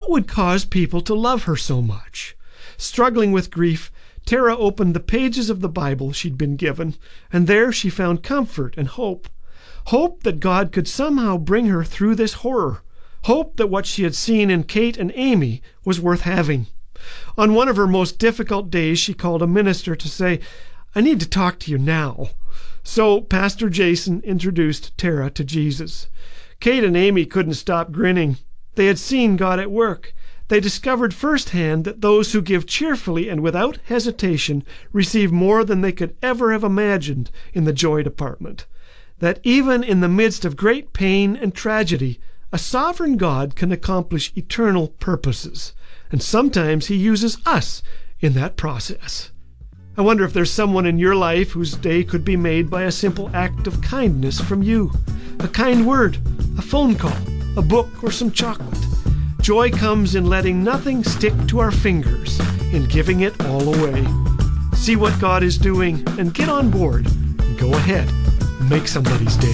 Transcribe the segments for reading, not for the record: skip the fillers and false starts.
What would cause people to love her so much? Struggling with grief, Tara opened the pages of the Bible she'd been given, and there she found comfort and hope. Hope that God could somehow bring her through this horror. Hope that what she had seen in Kate and Amy was worth having. On one of her most difficult days, she called a minister to say, "I need to talk to you now." So Pastor Jason introduced Tara to Jesus. Kate and Amy couldn't stop grinning. They had seen God at work. They discovered firsthand that those who give cheerfully and without hesitation receive more than they could ever have imagined in the joy department. That even in the midst of great pain and tragedy, a sovereign God can accomplish eternal purposes, and sometimes He uses us in that process. I wonder if there's someone in your life whose day could be made by a simple act of kindness from you. A kind word, a phone call, a book, or some chocolate. Joy comes in letting nothing stick to our fingers, in giving it all away. See what God is doing and get on board, and go ahead and make somebody's day.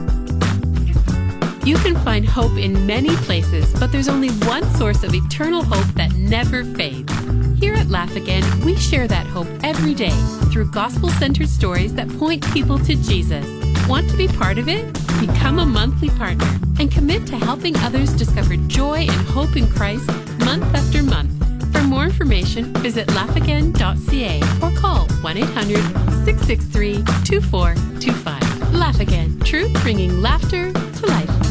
You can find hope in many places, but there's only one source of eternal hope that never fades. Here at Laugh Again, we share that hope every day through gospel-centered stories that point people to Jesus. Want to be part of it? Become a monthly partner and commit to helping others discover joy and hope in Christ month after month. For more information, visit laughagain.ca or call 1-800-663-2425. Laugh Again, truth bringing laughter to life.